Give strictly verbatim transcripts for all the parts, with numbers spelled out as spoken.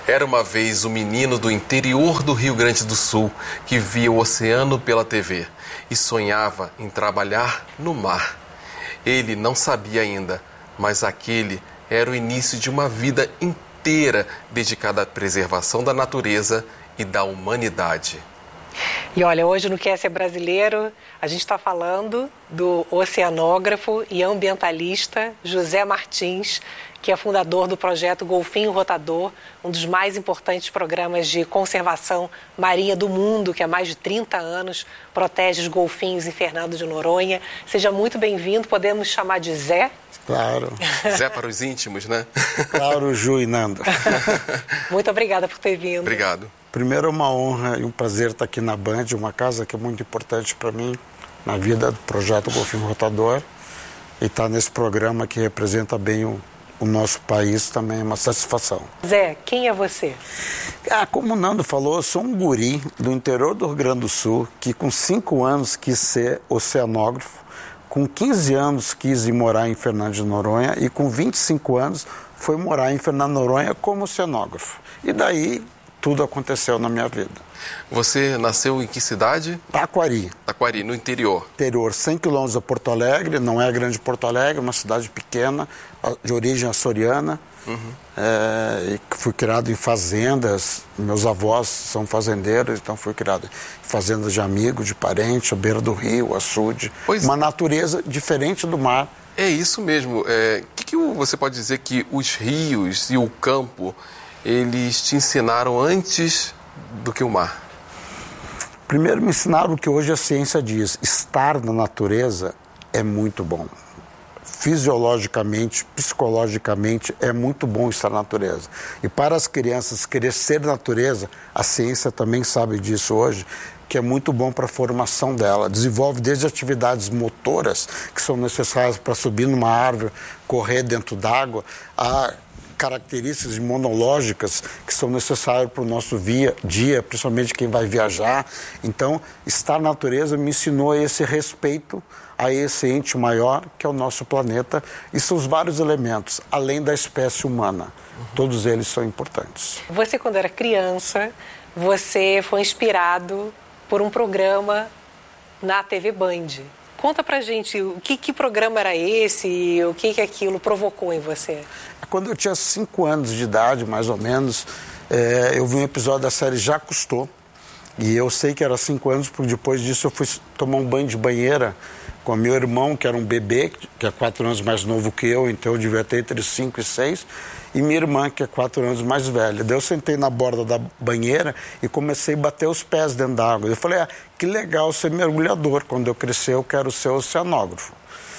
Era uma vez um menino do interior do Rio Grande do Sul que via o oceano pela T V e sonhava em trabalhar no mar. Ele não sabia ainda, mas aquele era o início de uma vida inteira dedicada à preservação da natureza e da humanidade. E olha, hoje no Quer Ser Brasileiro, a gente está falando do oceanógrafo e ambientalista José Martins, que é fundador do projeto Golfinho Rotador, um dos mais importantes programas de conservação marinha do mundo, que há mais de trinta anos protege os golfinhos em Fernando de Noronha. Seja muito bem-vindo, podemos chamar de Zé? Claro. Zé para os íntimos, né? Claro, Ju e Nando. Muito obrigada por ter vindo. Obrigado. Primeiro, é uma honra e um prazer estar aqui na Band, uma casa que é muito importante para mim na vida do projeto Golfinho Rotador. E estar nesse programa que representa bem o, o nosso país também é uma satisfação. Zé, quem é você? Ah, como o Nando falou, eu sou um guri do interior do Rio Grande do Sul que com cinco anos quis ser oceanógrafo, com quinze anos quis ir morar em Fernando de Noronha e com vinte e cinco anos foi morar em Fernando de Noronha como oceanógrafo. E daí tudo aconteceu na minha vida. Você nasceu em que cidade? Taquari. Taquari, no interior. Interior, cem quilômetros de Porto Alegre, não é a grande Porto Alegre, é uma cidade pequena, de origem açoriana. Uhum. É, e fui criado em fazendas, meus avós são fazendeiros, então fui criado em fazendas de amigo, de parente, à beira do rio, açude. Pois uma natureza diferente do mar. É isso mesmo. O é, que, que você pode dizer que os rios e o campo, eles te ensinaram antes do que o mar? Primeiro me ensinaram o que hoje a ciência diz, estar na natureza é muito bom. Fisiologicamente, psicologicamente, é muito bom estar na natureza. E para as crianças querer ser natureza, a ciência também sabe disso hoje, que é muito bom para a formação dela. Desenvolve desde atividades motoras, que são necessárias para subir numa árvore, correr dentro d'água, a características imunológicas que são necessárias para o nosso via, dia, principalmente quem vai viajar. Então, estar na natureza me ensinou esse respeito a esse ente maior que é o nosso planeta e seus vários elementos, além da espécie humana. Uhum. Todos eles são importantes. Você, quando era criança, você foi inspirado por um programa na T V Band. Conta pra gente, o que, que programa era esse e o que, que aquilo provocou em você? Quando eu tinha cinco anos de idade, mais ou menos, é, eu vi um episódio da série Já Custou. E eu sei que era cinco anos, porque depois disso eu fui tomar um banho de banheira com meu irmão, que era um bebê, que é quatro anos mais novo que eu, então eu devia ter entre cinco e seis, e minha irmã, que é quatro anos mais velha. Daí eu sentei na borda da banheira e comecei a bater os pés dentro da água. Eu falei, ah, que legal ser mergulhador, quando eu crescer eu quero ser oceanógrafo.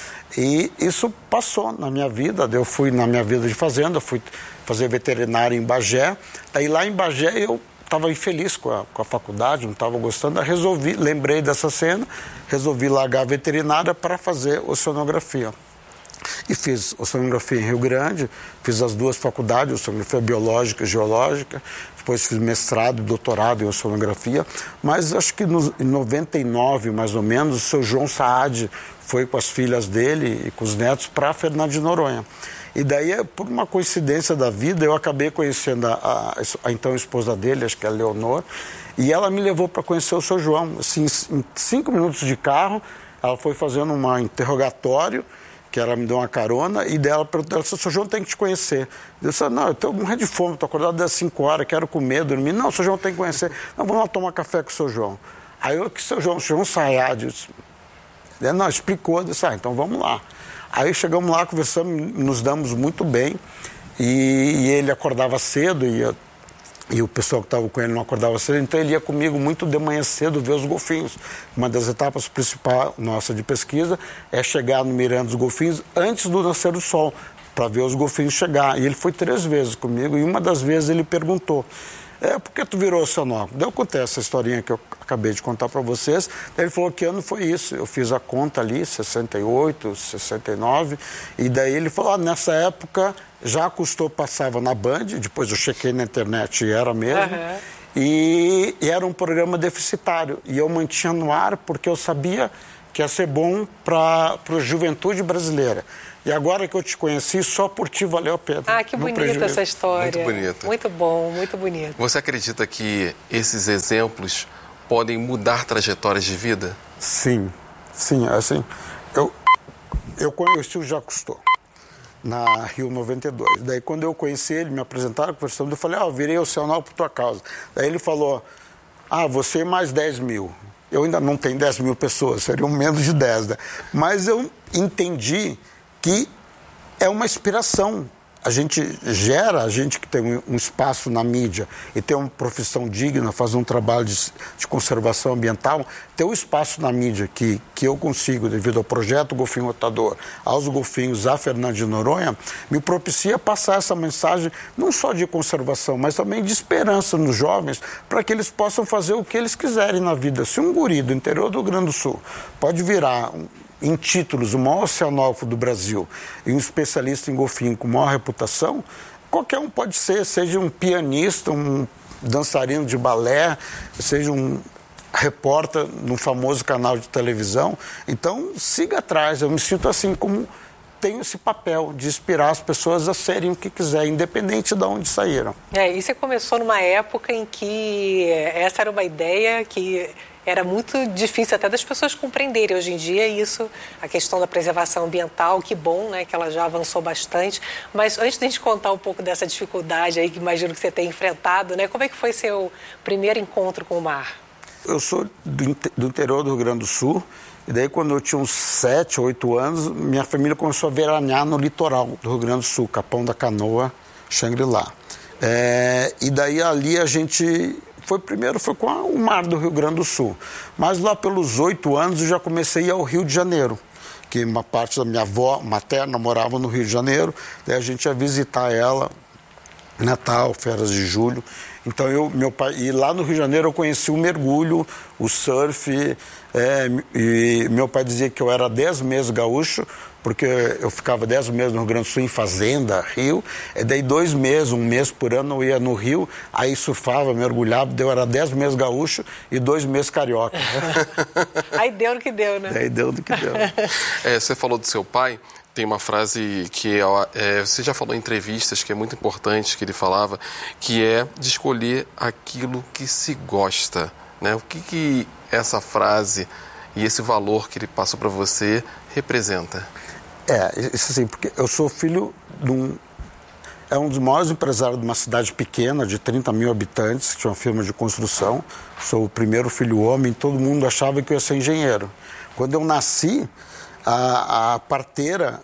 E isso passou na minha vida, eu fui na minha vida de fazenda, fui fazer veterinário em Bagé, daí lá em Bagé eu estava infeliz com a, com a faculdade, não estava gostando, resolvi, lembrei dessa cena, resolvi largar a veterinária para fazer oceanografia. E fiz oceanografia em Rio Grande, fiz as duas faculdades, oceanografia biológica e geológica, depois fiz mestrado e doutorado em oceanografia, mas acho que no, em noventa e nove, mais ou menos, o seu João Saad foi com as filhas dele e com os netos para Fernando de Noronha. E daí, por uma coincidência da vida, eu acabei conhecendo a, a, a então esposa dele, acho que é a Leonor, e ela me levou para conhecer o seu João. Assim, em cinco minutos de carro, ela foi fazendo um interrogatório, que ela me deu uma carona, e dela perguntou, seu João tem que te conhecer. Eu disse, não, eu estou morrendo de fome, estou acordado das cinco horas, quero comer, dormir. Não, o seu João tem que conhecer. Não, vamos lá tomar café com o seu João. Aí eu, que seu João, o seu João Saad, disse, não, explicou, eu disse, ah, então vamos lá. Aí chegamos lá, conversamos, nos damos muito bem, e, e ele acordava cedo, e, e o pessoal que estava com ele não acordava cedo, então ele ia comigo muito de manhã cedo ver os golfinhos. Uma das etapas principais nossa de pesquisa é chegar no Miranda dos Golfinhos antes do nascer do sol, para ver os golfinhos chegar. E ele foi três vezes comigo, e uma das vezes ele perguntou, é, por que tu virou oceanógrafo? Daí eu contei essa historinha que eu acabei de contar para vocês. Daí ele falou, que ano foi isso? Eu fiz a conta ali, sessenta e oito, sessenta e nove, e daí ele falou, ah, nessa época Já Custou passava na Band, depois eu chequei na internet e era mesmo, uhum. e, e era um programa deficitário, e eu mantinha no ar porque eu sabia que ia ser bom para a juventude brasileira. E agora que eu te conheci, só por ti valeu a pena. Ah, que bonita essa história. Muito bonito. Muito bom, muito bonito. Você acredita que esses exemplos podem mudar trajetórias de vida? Sim, sim, assim, eu, eu conheci o Jacques Cousteau na Rio noventa e dois. Daí, quando eu conheci ele, me apresentaram, conversando, eu falei, ah, eu virei oceanógrafo por tua causa. Daí ele falou, ah, você mais dez mil. Eu ainda não tenho dez mil pessoas, seriam menos de dez, né? Mas eu entendi que é uma inspiração. A gente gera, a gente que tem um espaço na mídia e tem uma profissão digna, faz um trabalho de, de conservação ambiental, ter um espaço na mídia que, que eu consigo, devido ao projeto Golfinho Rotador, aos golfinhos, a Fernando de Noronha, me propicia passar essa mensagem não só de conservação, mas também de esperança nos jovens, para que eles possam fazer o que eles quiserem na vida. Se um guri do interior do Rio Grande do Sul pode virar um, em títulos, o maior oceanógrafo do Brasil e um especialista em golfinho com maior reputação, qualquer um pode ser, seja um pianista, um dançarino de balé, seja um repórter num famoso canal de televisão. Então, siga atrás. Eu me sinto assim como tenho esse papel de inspirar as pessoas a serem o que quiser, independente de onde saíram. É, e você começou numa época em que essa era uma ideia que era muito difícil até das pessoas compreenderem. Hoje em dia, isso, a questão da preservação ambiental, que bom, né, que ela já avançou bastante. Mas antes de a gente contar um pouco dessa dificuldade aí, que imagino que você tem enfrentado, né, como é que foi seu primeiro encontro com o mar? Eu sou do, do interior do Rio Grande do Sul, e daí quando eu tinha uns sete, oito anos, minha família começou a veranear no litoral do Rio Grande do Sul, Capão da Canoa, Xangri-Lá. É, e daí ali a gente... Foi, primeiro foi com a, o mar do Rio Grande do Sul. Mas lá pelos oito anos eu já comecei a ir ao Rio de Janeiro, que uma parte da minha avó materna morava no Rio de Janeiro, daí a gente ia visitar ela, Natal, férias de julho. Então eu, meu pai, e lá no Rio de Janeiro eu conheci o mergulho, o surf, é, e meu pai dizia que eu era dez meses gaúcho, porque eu ficava dez meses no Rio Grande do Sul em fazenda, rio, e daí dois meses, um mês por ano eu ia no rio, aí surfava, mergulhava, eu era dez meses gaúcho e dois meses carioca. Aí deu no que deu, né? Aí deu no que deu. É, você falou do seu pai, tem uma frase que é, você já falou em entrevistas, que é muito importante, que ele falava, que é de escolher aquilo que se gosta, né? O que, que essa frase e esse valor que ele passou para você representa? É, isso assim, porque eu sou filho de um... É um dos maiores empresários de uma cidade pequena, de trinta mil habitantes, que tinha uma firma de construção. Sou o primeiro filho homem, todo mundo achava que eu ia ser engenheiro. Quando eu nasci, a, a parteira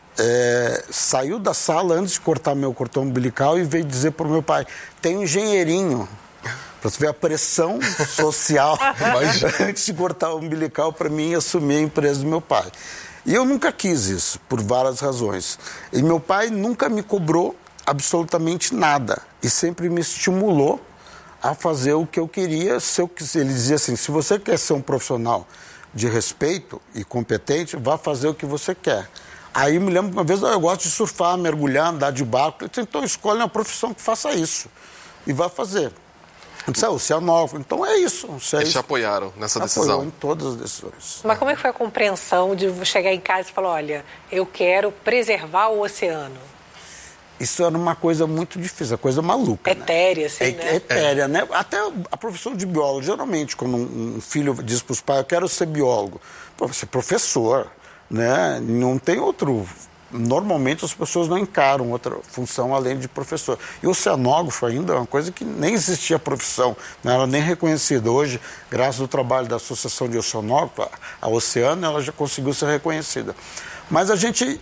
é, saiu da sala antes de cortar meu cordão umbilical e veio dizer para o meu pai, tem um engenheirinho. Para você ver a pressão social antes de cortar o umbilical para mim assumir a empresa do meu pai. E eu nunca quis isso, por várias razões. E meu pai nunca me cobrou absolutamente nada. E sempre me estimulou a fazer o que eu queria. Se eu, ele dizia assim, se você quer ser um profissional de respeito e competente, vá fazer o que você quer. Aí me lembro uma vez, eu gosto de surfar, mergulhar, andar de barco. Eu disse, então escolhe uma profissão que faça isso. E vá fazer. Isso é oceanógrafo, então é isso. isso é Eles isso. te apoiaram nessa Apoiou decisão? Em todas as decisões. Mas como é que foi a compreensão de chegar em casa e falar, olha, eu quero preservar o oceano? Isso era uma coisa muito difícil, uma coisa maluca. Etérea, né? assim, é, né? Etérea, né? Até a profissão de biólogo, geralmente, quando um filho diz para os pais, eu quero ser biólogo, pô, você é professor, né? Não tem outro... Normalmente as pessoas não encaram outra função além de professor. E o oceanógrafo ainda é uma coisa que nem existia profissão, não era nem reconhecida. Hoje, graças ao trabalho da Associação de Oceanógrafos, a Oceano, ela já conseguiu ser reconhecida. Mas a gente...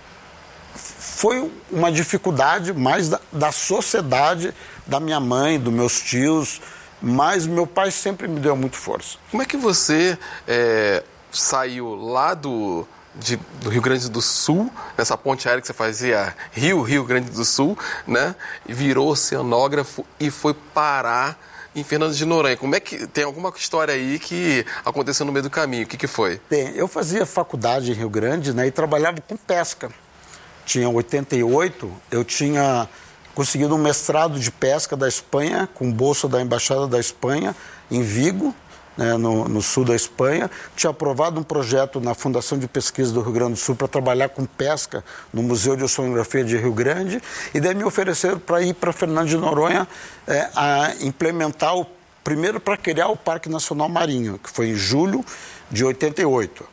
Foi uma dificuldade mais da, da sociedade, da minha mãe, dos meus tios, mas meu pai sempre me deu muito força. Como é que você é, saiu lá do... De, do Rio Grande do Sul, nessa ponte aérea que você fazia Rio, Rio Grande do Sul, né? E virou oceanógrafo e foi parar em Fernando de Noronha. Como é que... Tem alguma história aí que aconteceu no meio do caminho? O que que foi? Tem. Eu fazia faculdade em Rio Grande, né? E trabalhava com pesca. Tinha oitenta e oito, eu tinha conseguido um mestrado de pesca da Espanha, com bolsa da Embaixada da Espanha, em Vigo. né, no, no sul da Espanha. Tinha aprovado um projeto na Fundação de Pesquisa do Rio Grande do Sul para trabalhar com pesca no Museu de Oceanografia de Rio Grande, e daí me ofereceram para ir para Fernando de Noronha é, a implementar o primeiro para criar o Parque Nacional Marinho, que foi em julho de oitenta e oito.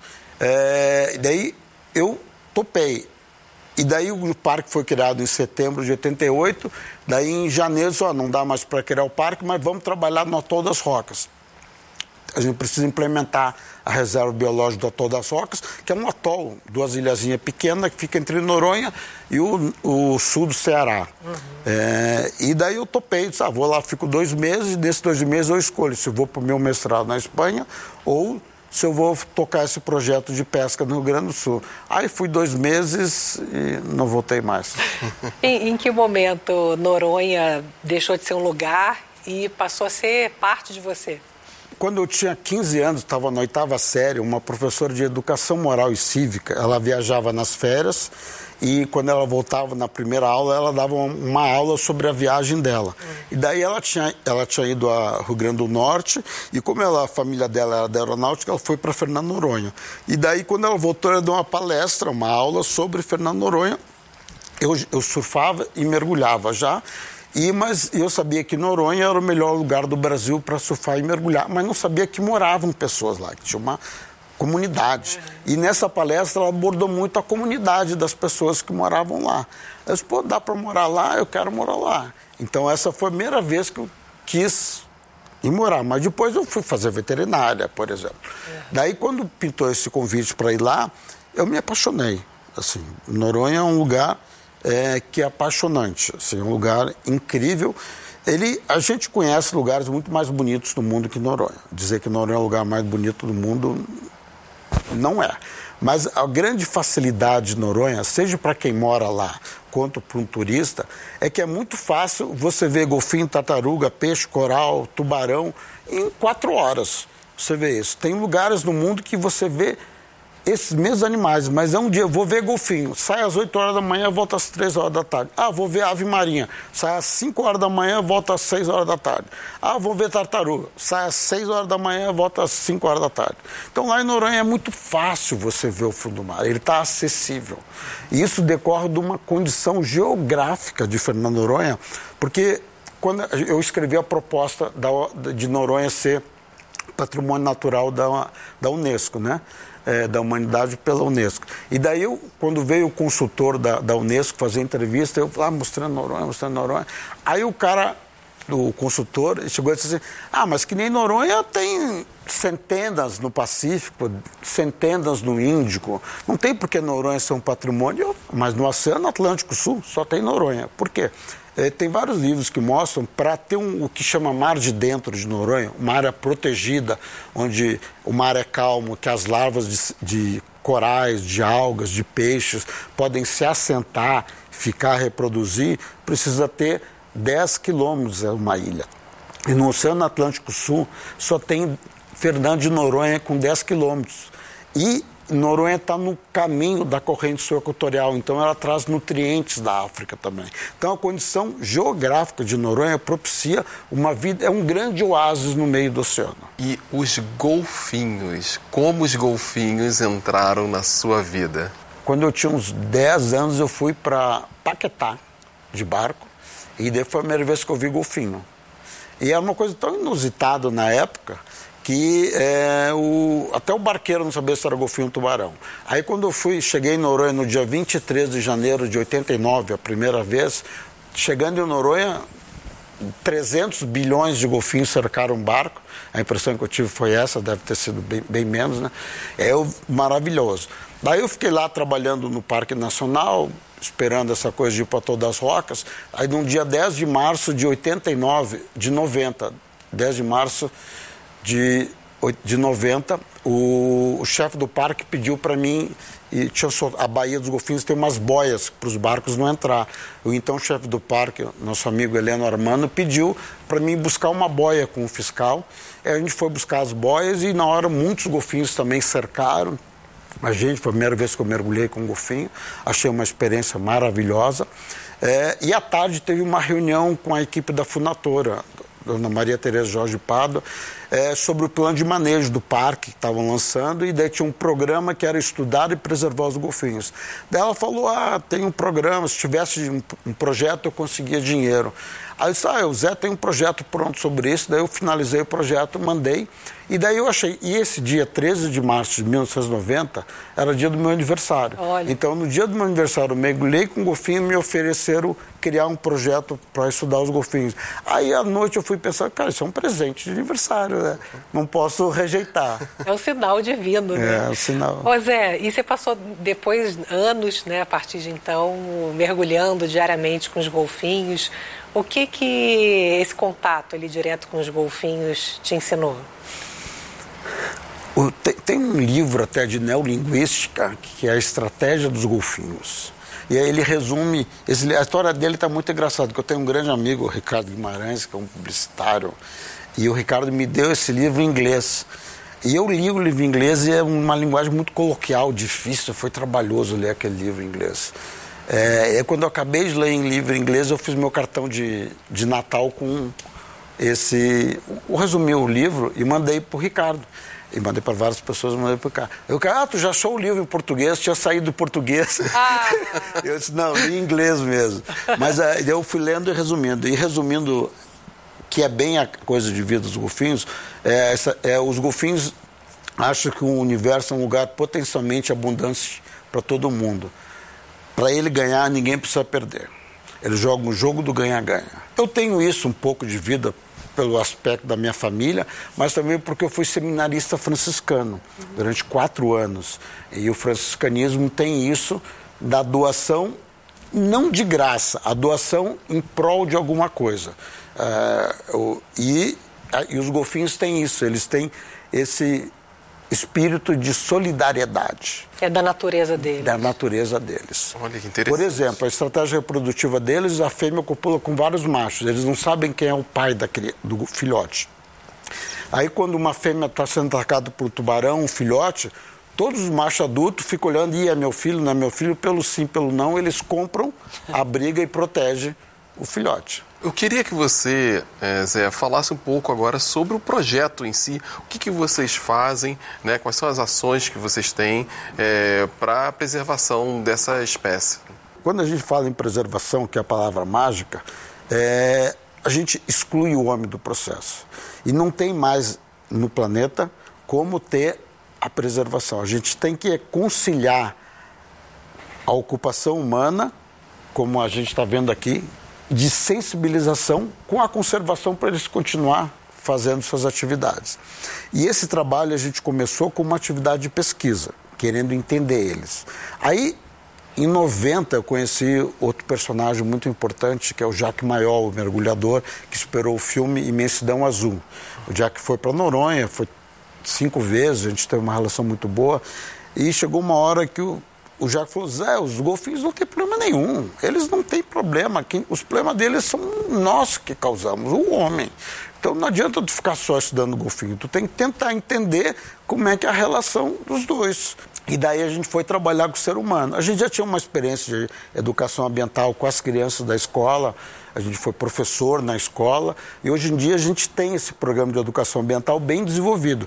É, daí eu topei. E daí o parque foi criado em setembro de oitenta e oito, daí em janeiro, ó, não dá mais para criar o parque, mas vamos trabalhar no Atol das Rocas. A gente precisa implementar a reserva biológica do Atol das Rocas, que é um atol, duas ilhazinhas pequenas, que fica entre Noronha e o, o sul do Ceará. Uhum. É, e daí eu topei, disse, ah, vou lá, fico dois meses, e desses dois meses eu escolho se eu vou para o meu mestrado na Espanha ou se eu vou tocar esse projeto de pesca no Rio Grande do Sul. Aí fui dois meses e não voltei mais. em, em que momento Noronha deixou de ser um lugar e passou a ser parte de você? Quando eu tinha quinze anos, estava na oitava série, uma professora de educação moral e cívica, ela viajava nas férias e quando ela voltava na primeira aula, ela dava uma aula sobre a viagem dela. Uhum. E daí ela tinha, ela tinha ido a Rio Grande do Norte e como ela, a família dela era da aeronáutica, ela foi para Fernando Noronha. E daí quando ela voltou, ela deu uma palestra, uma aula sobre Fernando Noronha. Eu, eu surfava e mergulhava já. E, mas eu sabia que Noronha era o melhor lugar do Brasil para surfar e mergulhar, mas não sabia que moravam pessoas lá, que tinha uma comunidade. Uhum. E nessa palestra ela abordou muito a comunidade das pessoas que moravam lá. Eu disse, pô, dá para morar lá? Eu quero morar lá. Então essa foi a primeira vez que eu quis ir morar, mas depois eu fui fazer veterinária, por exemplo. Uhum. Daí quando pintou esse convite para ir lá, eu me apaixonei. Assim, Noronha é um lugar... É, que é apaixonante, assim, um lugar incrível. Ele, a gente conhece lugares muito mais bonitos do mundo que Noronha. Dizer que Noronha é o lugar mais bonito do mundo, não é. Mas a grande facilidade de Noronha, seja para quem mora lá, quanto para um turista, é que é muito fácil você ver golfinho, tartaruga, peixe, coral, tubarão, em quatro horas. Você vê isso. Tem lugares no mundo que você vê esses mesmos animais, mas é um dia, vou ver golfinho, sai às oito horas da manhã, volta às três horas da tarde. Ah, vou ver ave marinha, sai às cinco horas da manhã, volta às seis horas da tarde. Ah, vou ver tartaruga, sai às seis horas da manhã, volta às cinco horas da tarde. Então lá em Noronha é muito fácil você ver o fundo do mar, ele está acessível. E isso decorre de uma condição geográfica de Fernando Noronha, porque quando eu escrevi a proposta de Noronha ser patrimônio natural da, da Unesco, né? É, da humanidade pela Unesco. E daí, eu, quando veio o consultor da, da Unesco fazer entrevista, eu falei, ah, mostrando Noronha, mostrando Noronha. Aí o cara, o consultor, chegou e disse assim, ah, mas que nem Noronha tem centenas no Pacífico, centenas no Índico. Não tem por que Noronha ser um patrimônio, mas no Oceano Atlântico Sul só tem Noronha. Por quê? É, tem vários livros que mostram, para ter um, o que chama mar de dentro de Noronha, uma área protegida, onde o mar é calmo, que as larvas de, de corais, de algas, de peixes podem se assentar, ficar, reproduzir, precisa ter dez quilômetros, é uma ilha. E no Oceano Atlântico Sul só tem Fernando de Noronha com dez quilômetros. E Noronha está no caminho da corrente sul equatorial, então ela traz nutrientes da África também. Então a condição geográfica de Noronha propicia uma vida, é um grande oásis no meio do oceano. E os golfinhos, como os golfinhos entraram na sua vida? Quando eu tinha uns dez anos eu fui para Paquetá de barco e daí foi a primeira vez que eu vi golfinho. E era uma coisa tão inusitada na época que é, o, até o barqueiro não sabia se era golfinho ou tubarão. Aí quando eu fui, cheguei em Noronha no dia vinte e três de janeiro de oitenta e nove, a primeira vez, chegando em Noronha, trezentos bilhões de golfinhos cercaram o barco. A impressão que eu tive foi essa, deve ter sido bem, bem menos, né? É maravilhoso. Daí eu fiquei lá trabalhando no Parque Nacional, esperando essa coisa de ir para o Atol das Rocas. Aí no dia dez de março de oitenta e nove, de noventa, dez de março de, de noventa, o, o chefe do parque pediu para mim, e tinha a Baía dos Golfinhos tem umas boias para os barcos não entrar. O então chefe do parque, nosso amigo Heleno Armando, pediu para mim buscar uma boia com o fiscal. Aí a gente foi buscar as boias e na hora muitos golfinhos também cercaram a gente. Foi a primeira vez que eu mergulhei com um golfinho, achei uma experiência maravilhosa. É, e à tarde teve uma reunião com a equipe da Funatora, Dona Maria Tereza Jorge Pádua, é, sobre o plano de manejo do parque que estavam lançando, e daí tinha um programa que era estudar e preservar os golfinhos. Daí ela falou, ah, tem um programa, se tivesse um, um projeto eu conseguia dinheiro. Aí eu disse, ah, o Zé tem um projeto pronto sobre isso, daí eu finalizei o projeto, mandei, e daí eu achei, e esse dia treze de março de mil novecentos e noventa era dia do meu aniversário. Olha. Então, no dia do meu aniversário, eu mergulhei com golfinho e me ofereceram criar um projeto para estudar os golfinhos. Aí, à noite, eu fui pensar, cara, isso é um presente de aniversário, né? Não posso rejeitar. É um sinal divino, né? É, um sinal. Ô Zé, e você passou depois anos, né, a partir de então, mergulhando diariamente com os golfinhos. O que que esse contato ali direto com os golfinhos te ensinou? O, tem, tem um livro até de neolinguística que é a Estratégia dos Golfinhos. E aí ele resume, esse, a história dele está muito engraçada, porque eu tenho um grande amigo, o Ricardo Guimarães, que é um publicitário, e o Ricardo me deu esse livro em inglês. E eu li o livro em inglês e é uma linguagem muito coloquial, difícil, foi trabalhoso ler aquele livro em inglês. É, e quando eu acabei de ler em livro em inglês, eu fiz meu cartão de, de Natal com esse... Eu resumi o livro e mandei para o Ricardo. E mandei para várias pessoas, mandei para o Ricardo. Eu disse, ah, tu já achou o livro em português? Tinha saído do português. Ah. Eu disse, não, em inglês mesmo. Mas aí eu fui lendo e resumindo. E resumindo, que é bem a coisa de vida dos golfinhos, é, essa, é, os golfinhos acham que o universo é um lugar potencialmente abundante para todo mundo. Para ele ganhar, ninguém precisa perder. Ele joga um jogo do ganha-ganha. Eu tenho isso um pouco de vida pelo aspecto da minha família, mas também porque eu fui seminarista franciscano durante quatro anos. E o franciscanismo tem isso da doação, não de graça, a doação em prol de alguma coisa. Uh, e, e os golfinhos têm isso, eles têm esse espírito de solidariedade. É da natureza deles. Da natureza deles. Olha que interessante. Por exemplo, a estratégia reprodutiva deles, a fêmea copula com vários machos. Eles não sabem quem é o pai da, do filhote. Aí, quando uma fêmea está sendo atacada por um tubarão, um filhote, todos os machos adultos ficam olhando, e é meu filho, não é meu filho, pelo sim, pelo não, eles compram a briga e protegem o filhote. Eu queria que você, é, Zé, falasse um pouco agora sobre o projeto em si. O que, que vocês fazem, né? Quais são as ações que vocês têm é, para a preservação dessa espécie? Quando a gente fala em preservação, que é a palavra mágica, é, a gente exclui o homem do processo. E não tem mais no planeta como ter a preservação. A gente tem que conciliar a ocupação humana, como a gente está vendo aqui, de sensibilização com a conservação para eles continuar fazendo suas atividades. E esse trabalho a gente começou com uma atividade de pesquisa, querendo entender eles. Aí, em noventa, eu conheci outro personagem muito importante, que é o Jacques Mayol, o mergulhador, que esperou o filme Imensidão Azul. O Jacques foi para Noronha, foi cinco vezes, a gente teve uma relação muito boa, e chegou uma hora que o O Jacques falou, Zé, os golfinhos não têm problema nenhum, eles não têm problema, quem, os problemas deles são nós que causamos, o homem. Então não adianta tu ficar só estudando golfinho, tu tem que tentar entender como é que é a relação dos dois. E daí a gente foi trabalhar com o ser humano. A gente já tinha uma experiência de educação ambiental com as crianças da escola, a gente foi professor na escola, e hoje em dia a gente tem esse programa de educação ambiental bem desenvolvido.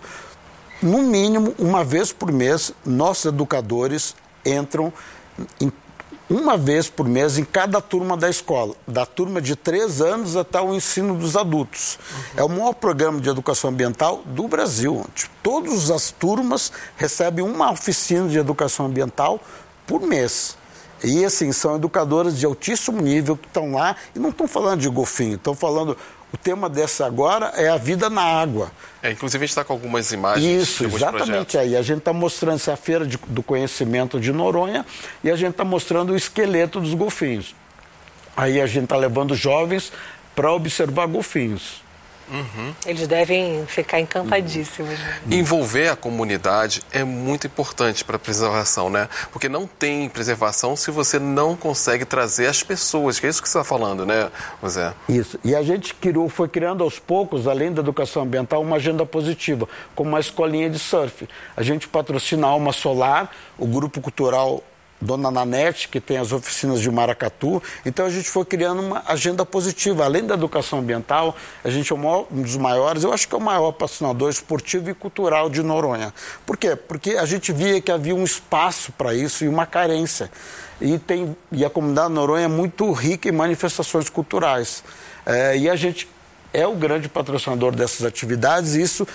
No mínimo, uma vez por mês, nossos educadores entram em, uma vez por mês em cada turma da escola, da turma de três anos até o ensino dos adultos. Uhum. É o maior programa de educação ambiental do Brasil. Todas as turmas recebem uma oficina de educação ambiental por mês. E, assim, são educadoras de altíssimo nível que estão lá e não estão falando de golfinho, estão falando... O tema dessa agora é a vida na água. É, inclusive a gente está com algumas imagens. Isso, exatamente aí. A gente está mostrando essa feira de, do conhecimento de Noronha e a gente está mostrando o esqueleto dos golfinhos. Aí a gente está levando jovens para observar golfinhos. Uhum. Eles devem ficar encantadíssimos. Uhum. Envolver a comunidade é muito importante para a preservação, né? Porque não tem preservação se você não consegue trazer as pessoas, que é isso que você está falando, né, José? Isso. E a gente criou, foi criando aos poucos, além da educação ambiental, uma agenda positiva, como uma escolinha de surf. A gente patrocina a Alma Solar, o grupo cultural Dona Nanete, que tem as oficinas de maracatu. Então a gente foi criando uma agenda positiva. Além da educação ambiental, a gente é um dos maiores, eu acho que é o maior patrocinador esportivo e cultural de Noronha. Por quê? Porque a gente via que havia um espaço para isso e uma carência. E, tem, e a comunidade de Noronha é muito rica em manifestações culturais. É, e a gente é o grande patrocinador dessas atividades, e isso